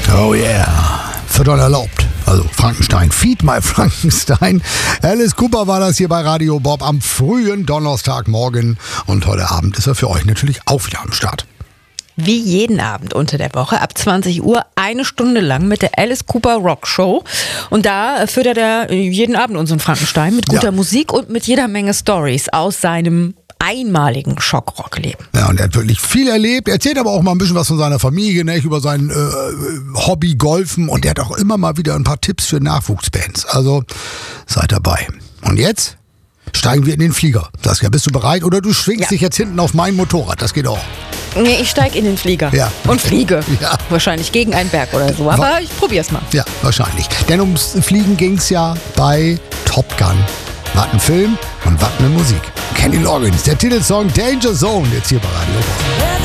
Oh yeah. Füttern erlaubt. Also Frankenstein. Feed my Frankenstein. Alice Cooper war das hier bei Radio Bob am frühen Donnerstagmorgen. Und heute Abend ist er für euch natürlich auch wieder am Start. Wie jeden Abend unter der Woche ab 20 Uhr 1 Stunde lang mit der Alice Cooper Rock Show. Und da füttert er jeden Abend unseren Frankenstein mit guter Musik und mit jeder Menge Stories aus seinem einmaligen Schockrock-Leben. Ja, und er hat wirklich viel erlebt. Er erzählt aber auch mal ein bisschen was von seiner Familie, ne? Über sein Hobby Golfen. Und er hat auch immer mal wieder ein paar Tipps für Nachwuchsbands. Also seid dabei. Und jetzt steigen wir in den Flieger. Saskia, bist du bereit? Oder du schwingst dich jetzt hinten auf mein Motorrad. Das geht auch. Nee, ich steige in den Flieger und fliege. Ja. Wahrscheinlich gegen einen Berg oder so. Aber ich probier's mal. Ja, wahrscheinlich. Denn ums Fliegen ging's ja bei Top Gun. Was ein Film und was eine Musik. Kenny Loggins, der Titelsong Danger Zone, jetzt hier bei Radio Bob.